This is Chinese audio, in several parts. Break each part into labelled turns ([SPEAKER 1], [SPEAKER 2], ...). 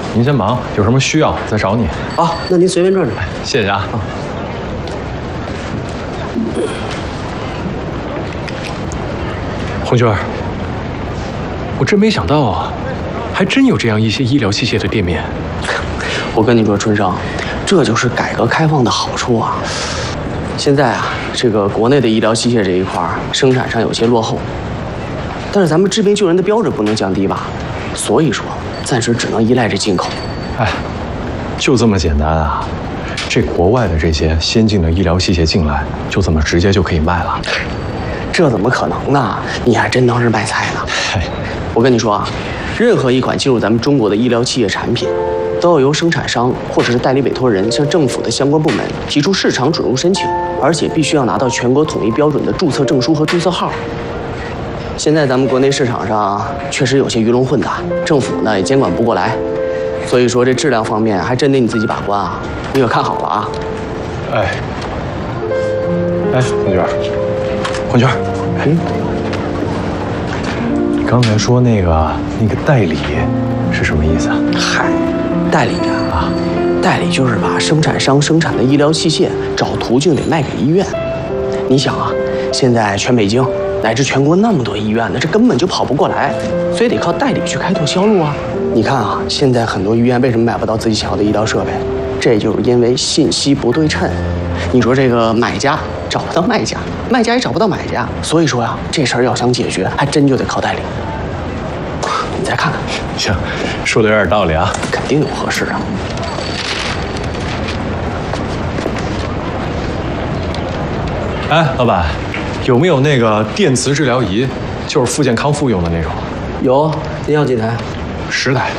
[SPEAKER 1] 您先忙，有什么需要再找你。
[SPEAKER 2] 啊，那您随便转转。
[SPEAKER 1] 谢谢啊。红娟，我真没想到啊，还真有这样一些医疗器械的店面。
[SPEAKER 2] 我跟你说，春生，这就是改革开放的好处啊。现在啊，这个国内的医疗器械这一块生产上有些落后，但是咱们治病救人的标准不能降低吧？所以说，暂时只能依赖这进口。
[SPEAKER 1] 哎，就这么简单啊？这国外的这些先进的医疗器械进来，就这么直接就可以卖了？
[SPEAKER 2] 这怎么可能呢？你还真当是卖菜呢？我跟你说啊，任何一款进入咱们中国的医疗器械产品，都要由生产商或者是代理委托人向政府的相关部门提出市场准入申请，而且必须要拿到全国统一标准的注册证书和注册号。现在咱们国内市场上确实有些鱼龙混杂，政府呢也监管不过来，所以说这质量方面还真得你自己把关啊，你可看好了啊。
[SPEAKER 1] 哎，红娟，你刚才说那个代理是什么意思啊？
[SPEAKER 2] 嗨，代理啊，代理就是把生产商生产的医疗器械找途径得卖给医院。你想啊，现在全北京乃至全国那么多医院呢，这根本就跑不过来，所以得靠代理去开拓销路啊。你看啊，现在很多医院为什么买不到自己想要的医疗设备？这就是因为信息不对称。你说这个买家找不到卖家，卖家也找不到买家，所以说呀，这事儿要想解决，还真就得靠代理。你再看看。
[SPEAKER 1] 行，说的有点道理啊，
[SPEAKER 2] 肯定有合适啊。
[SPEAKER 1] 哎，老板，有没有那个电磁治疗仪，就是复健康复用的那种？
[SPEAKER 2] 有，您要几台
[SPEAKER 1] ？10台。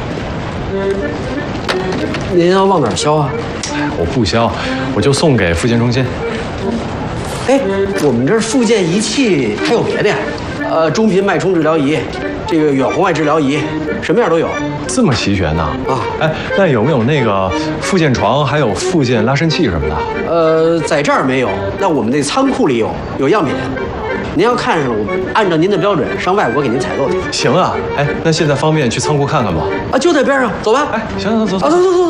[SPEAKER 2] 您要往哪儿销啊？
[SPEAKER 1] 我不销，我就送给复健中心。
[SPEAKER 2] 哎，我们这儿复健仪器还有别的呀，中频脉冲治疗仪，这个远红外治疗仪，什么样都有。
[SPEAKER 1] 这么齐全呢？
[SPEAKER 2] 啊，
[SPEAKER 1] 哎，那有没有那个复健床，还有复健拉伸器什么的？
[SPEAKER 2] 在这儿没有，那我们那仓库里有样品。您要看上，我按照您的标准上外国给您采购去。
[SPEAKER 1] 行啊，哎，那现在方便去仓库看看吗？
[SPEAKER 2] 啊，就在边上，走吧。
[SPEAKER 1] 哎，行，走。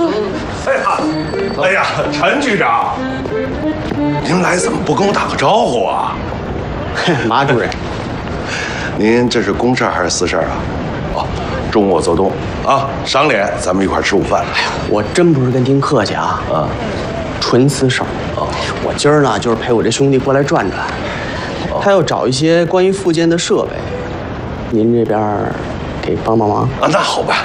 [SPEAKER 3] 哎呀，陈局长，您来怎么不跟我打个招呼啊？
[SPEAKER 2] 马主任，
[SPEAKER 3] 您这是公事还是私事啊？哦，中午我做东啊，赏脸咱们一块吃午饭。
[SPEAKER 2] 哎呀，我真不是跟您客气啊，纯私事儿。我今儿呢就是陪我这兄弟过来转转。他要找一些关于复健的设备，您这边给帮忙
[SPEAKER 3] 啊？那好吧，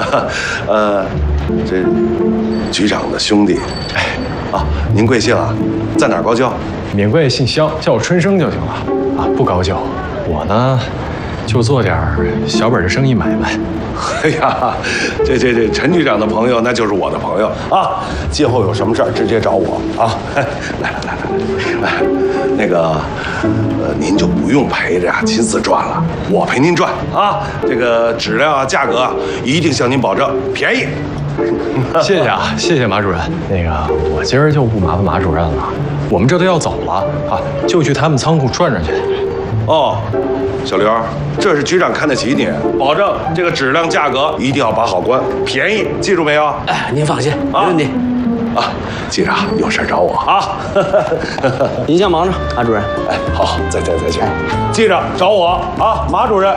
[SPEAKER 3] 这局长的兄弟，您贵姓啊？在哪儿高就？
[SPEAKER 1] 免贵姓肖，叫我春生就行了啊，不高就。我呢，就做点小本的生意买卖。
[SPEAKER 3] 哎呀，这陈局长的朋友，那就是我的朋友啊。今后有什么事儿直接找我啊。来，那个，您就不用陪着呀，亲自转了，我陪您转啊。这个质量啊、价格啊，一定向您保证便宜。
[SPEAKER 1] 谢谢啊，谢谢马主任。那个，我今儿就不麻烦马主任了，我们这都要走了啊，就去他们仓库转转去。
[SPEAKER 3] 哦。小刘，这是局长看得起你，保证这个质量价格一定要把好关，便宜，记住没有？
[SPEAKER 2] 哎，您放心，没问题。
[SPEAKER 3] 啊，记着有事找我啊。
[SPEAKER 2] 您先忙着，马主任。
[SPEAKER 3] 哎，好，再见。记着找我啊，马主任。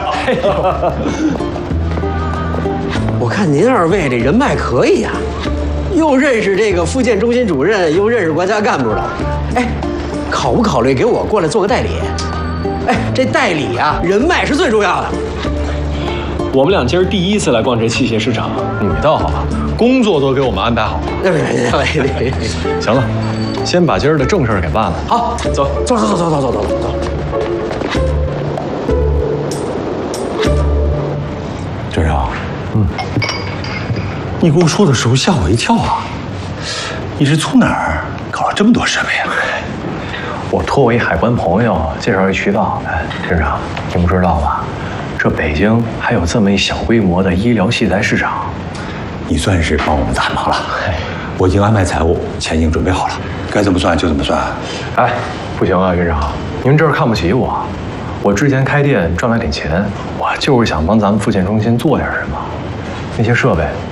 [SPEAKER 2] 我看您二位这人脉可以呀，又认识这个复健中心主任，又认识国家干部的。哎，考不考虑给我过来做个代理？哎，这代理啊，人脉是最重要的。
[SPEAKER 1] 我们俩今儿第一次来逛这器械市场，你倒好，工作都给我们安排好了。行了，先把今儿的正事儿给办了。
[SPEAKER 2] 好，走。
[SPEAKER 4] 郑生，你跟我说的时候吓我一跳啊！你是从哪儿搞了这么多设备啊？
[SPEAKER 1] 我托我一海关朋友介绍一渠道。哎，镇长，您不知道吧？这北京还有这么一小规模的医疗器材市场。
[SPEAKER 4] 你算是帮我们大忙了。我已经安排财务，钱已经准备好了，该怎么算就怎么算。
[SPEAKER 1] 哎，不行啊，院长，您这是看不起我。我之前开店赚了点钱，我就是想帮咱们复健中心做点什么。那些设备